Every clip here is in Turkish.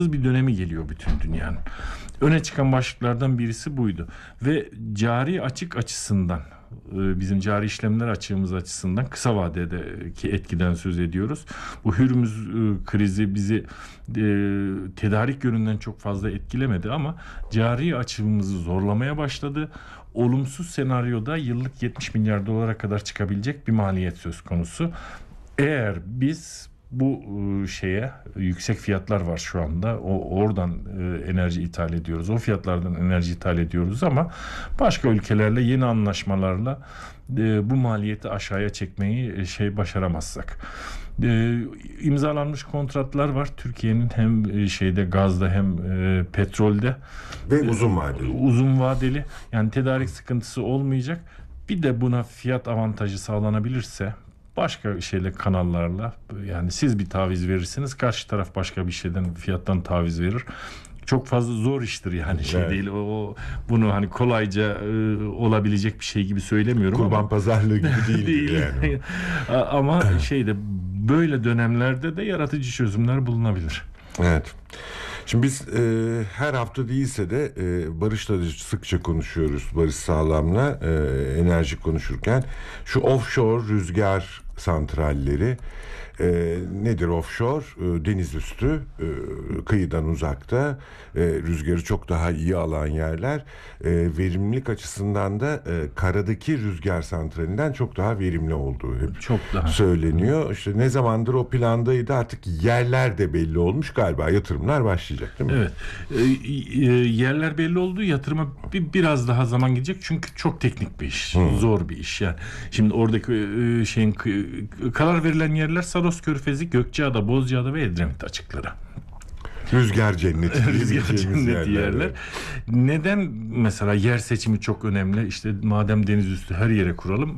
bir dönemi geliyor bütün dünyanın. Öne çıkan başlıklardan birisi buydu. Ve cari açık açısından, bizim cari işlemler açığımız açısından kısa vadedeki etkiden söz ediyoruz. Bu Hürmüz krizi bizi tedarik yönünden çok fazla etkilemedi ama cari açığımızı zorlamaya başladı. Olumsuz senaryoda yıllık 70 milyar dolara kadar çıkabilecek bir maliyet söz konusu. Eğer biz bu yüksek fiyatlar var şu anda. Oradan enerji ithal ediyoruz. O fiyatlardan enerji ithal ediyoruz ama başka ülkelerle yeni anlaşmalarla bu maliyeti aşağıya çekmeyi başaramazsak. İmzalanmış kontratlar var. Türkiye'nin hem gazda hem petrolde ve uzun vadeli. Yani tedarik sıkıntısı olmayacak. Bir de buna fiyat avantajı sağlanabilirse başka kanallarla, yani siz bir taviz verirsiniz, karşı taraf başka bir fiyattan taviz verir. Çok fazla zor iştir yani evet. Değil. Bunu hani kolayca olabilecek bir şey gibi söylemiyorum. Kurban pazarlığı gibi değil yani. Ama böyle dönemlerde de yaratıcı çözümler bulunabilir. Evet. Şimdi biz her hafta değilse de Barış'la sıkça konuşuyoruz, Barış Sağlam'la enerji konuşurken. Şu offshore rüzgar santralleri nedir offshore? Deniz üstü, kıyıdan uzakta, rüzgarı çok daha iyi alan yerler. Verimlilik açısından da karadaki rüzgar santralinden çok daha verimli olduğu hep çok daha söyleniyor. İşte ne zamandır o plandaydı, artık yerler de belli olmuş galiba, yatırımlar başlayacak değil mi? Evet. Yerler belli oldu, yatırıma biraz daha zaman gidecek çünkü çok teknik bir iş, zor bir iş yani. Şimdi oradaki karar verilen yerler Saros Körfezi, Gökçeada, Bozcaada ve Edremit açıkları. Rüzgar cenneti. Rüzgar cenneti yerler. Neden mesela yer seçimi çok önemli? İşte madem deniz üstü her yere kuralım.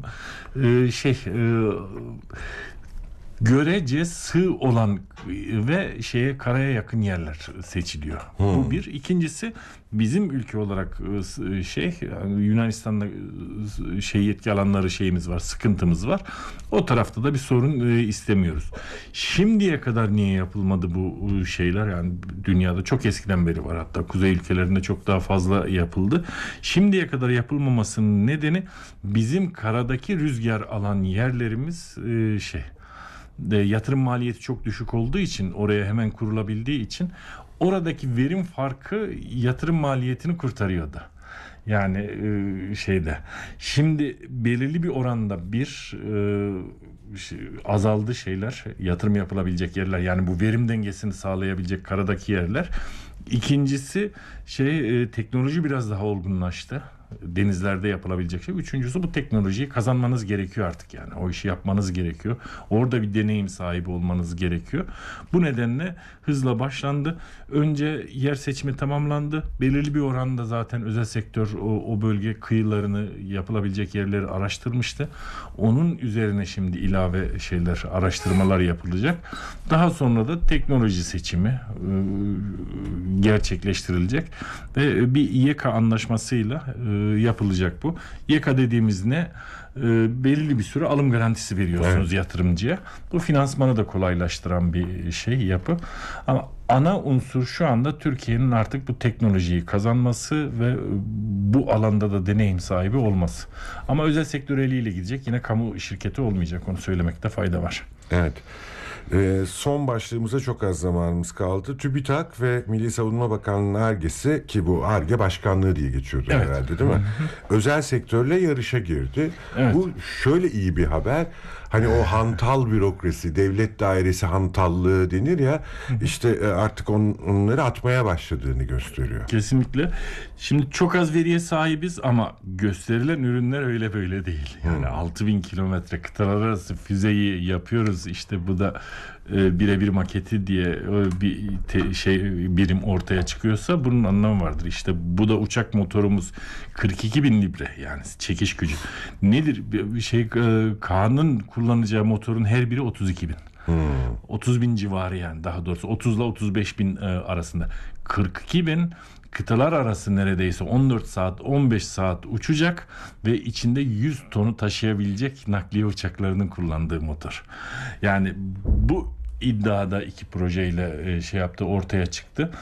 Görece sığ olan ve karaya yakın yerler seçiliyor. Bu bir. İkincisi, bizim ülke olarak Yunanistan'da yetki alanları var, sıkıntımız var. O tarafta da bir sorun istemiyoruz. Şimdiye kadar niye yapılmadı bu şeyler? Yani dünyada çok eskiden beri var. Hatta kuzey ülkelerinde çok daha fazla yapıldı. Şimdiye kadar yapılmamasının nedeni bizim karadaki rüzgar alan yerlerimiz yatırım maliyeti çok düşük olduğu için, oraya hemen kurulabildiği için oradaki verim farkı yatırım maliyetini kurtarıyordu. Yani şimdi belirli bir oranda azaldı yatırım yapılabilecek yerler, yani bu verim dengesini sağlayabilecek karadaki yerler. İkincisi teknoloji biraz daha olgunlaştı. Denizlerde yapılabilecek şey. Üçüncüsü, bu teknolojiyi kazanmanız gerekiyor artık yani. O işi yapmanız gerekiyor. Orada bir deneyim sahibi olmanız gerekiyor. Bu nedenle hızla başlandı. Önce yer seçimi tamamlandı. Belirli bir oranda zaten özel sektör o bölge kıyılarını, yapılabilecek yerleri araştırmıştı. Onun üzerine şimdi ilave araştırmalar yapılacak. Daha sonra da teknoloji seçimi gerçekleştirilecek ve bir İYEKA anlaşmasıyla yapılacak bu. İYEKA dediğimiz ne? Belirli bir süre alım garantisi veriyorsunuz yatırımcıya. Bu finansmanı da kolaylaştıran bir yapı. Ama ana unsur şu anda Türkiye'nin artık bu teknolojiyi kazanması ve bu alanda da deneyim sahibi olması. Ama özel sektör eliyle gidecek. Yine kamu şirketi olmayacak. Onu söylemekte fayda var. Evet. Son başlığımıza çok az zamanımız kaldı. TÜBİTAK ve Milli Savunma Bakanlığı'nın Ar-Ge'si, ki bu Ar-Ge Başkanlığı diye geçiyordu herhalde, değil mi? Özel sektörle yarışa girdi. Evet. Bu şöyle iyi bir haber. Hani o hantal bürokrasi, devlet dairesi hantallığı denir ya, işte artık onları atmaya başladığını gösteriyor. Kesinlikle. Şimdi çok az veriye sahibiz ama gösterilen ürünler öyle böyle değil. Yani 6000 kilometre kıtalar arası füzeyi yapıyoruz. İşte bu da birebir maketi diye bir birim ortaya çıkıyorsa bunun anlamı vardır. İşte bu da uçak motorumuz 42.000 libre, yani çekiş gücü. Nedir? Kaan'ın kullanacağı motorun her biri 32.000. 30.000 civarı, yani daha doğrusu 30 ile 35.000 arasında. 42.000 kıtalar arası neredeyse 14 saat 15 saat uçacak ve içinde 100 tonu taşıyabilecek nakliye uçaklarının kullandığı motor. Yani bu iddiada iki projeyle şey yaptı, ortaya çıktı.